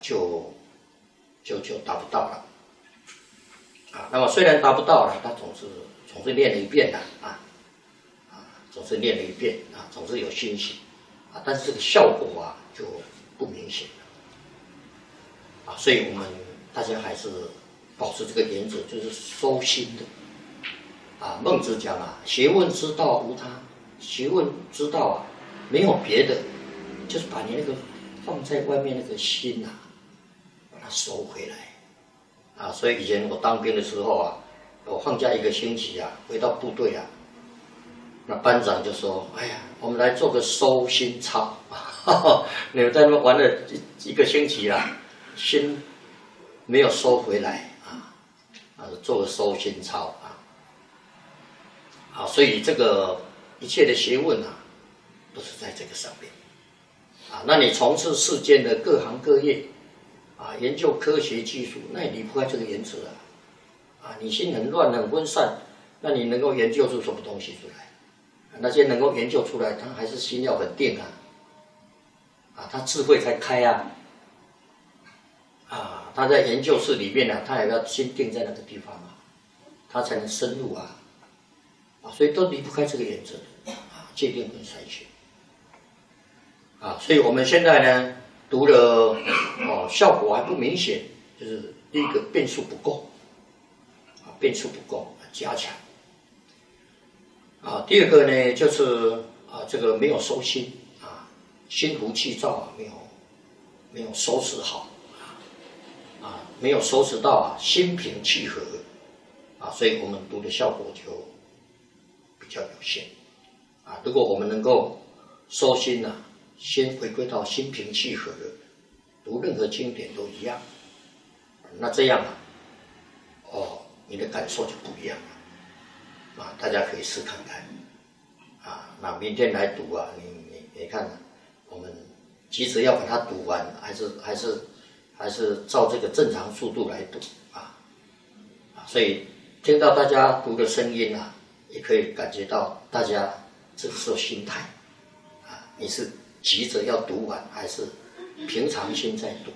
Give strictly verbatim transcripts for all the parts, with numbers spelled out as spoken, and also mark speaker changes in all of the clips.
Speaker 1: 就就就达不到了啊。那么虽然达不到了，他总是总是练了一遍的啊啊，总是练了一遍啊，总是有欣喜啊，但是这个效果啊就不明显了啊。所以我们大家还是保持这个原则，就是收心的啊。孟子讲啊，学问之道无他，学问之道啊没有别的，就是把你那个放在外面那个心啊，把它收回来啊。所以以前我当兵的时候啊，我放假一个星期啊，回到部队啊，那班长就说：“哎呀，我们来做个收心操。你们在那边玩了一一个星期啦，心没有收回来啊，啊，做个收心操啊。啊，所以这个一切的学问啊，都是在这个上面。啊，那你从事世间的各行各业，啊，研究科学技术，那也离不开这个原则啊。啊，你心很乱很分散，那你能够研究出什么东西出来？啊，那些能够研究出来，他还是心要很定啊，啊，他智慧才开啊。啊，他在研究室里面啊，他也要心定在那个地方啊，他才能深入啊。啊，所以都离不开这个原则的啊，界定跟筛选。啊，所以我们现在呢读了哦，效果还不明显，就是第一个变数不够，啊，变数不够，加强。啊，第二个呢就是啊，这个没有收心啊，心浮气躁啊，没有没有收拾好啊，啊，没有收拾到啊，心平气和啊，所以我们读的效果就比较有限啊。如果我们能够收心啊，先回归到心平气和的，读任何经典都一样，那这样啊，哦，你的感受就不一样了。啊，大家可以试看看，啊，那明天来读啊，你你你看，我们急着要把它读完，还是还是还是照这个正常速度来读啊，啊，所以听到大家读的声音啊，也可以感觉到大家这个时候心态，啊，你是急着要读完，还是平常心在读？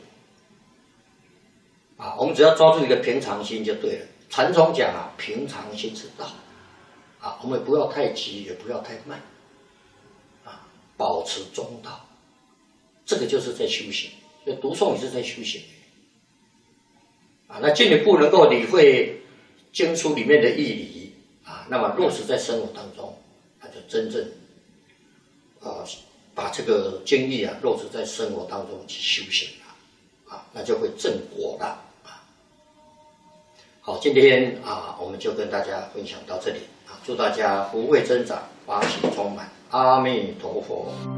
Speaker 1: 啊，我们只要抓住一个平常心就对了。禅宗讲啊，平常心是道。啊，我们不要太急，也不要太慢，啊，保持中道，这个就是在修行。所以读诵也是在修行。啊，那进一步能够理会经书里面的义理啊，那么落实在生活当中，那就真正啊把这个经义啊落实在生活当中去修行了，啊，那就会正果了。啊，好，今天啊我们就跟大家分享到这里。祝大家福慧增长，法喜充满，阿弥陀佛。